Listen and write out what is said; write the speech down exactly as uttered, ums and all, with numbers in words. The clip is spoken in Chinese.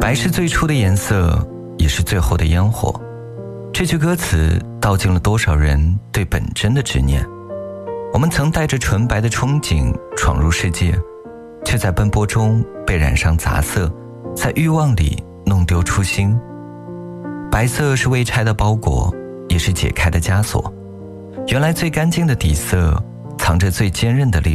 白是最初的颜色，也是最后的烟火。这句歌词道尽了多少人对本真的执念。我们曾带着纯白的憧憬闯入世界，却在奔波中被染上杂色，在欲望里弄丢初心。白色是未拆的包裹，也是解开的枷锁。原来最干净的底色藏着最坚韧的力